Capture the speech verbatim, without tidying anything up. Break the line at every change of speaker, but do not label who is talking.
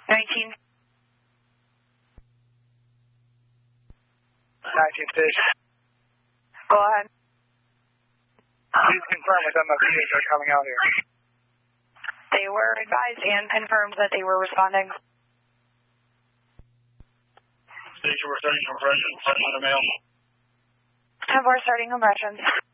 nineteen.
nineteen fish.
Go ahead.
Please confirm with M F T if they're coming out here.
They were advised and confirmed that they were responding.
Station, we're starting compression. Send out a mail.
ten four starting compressions.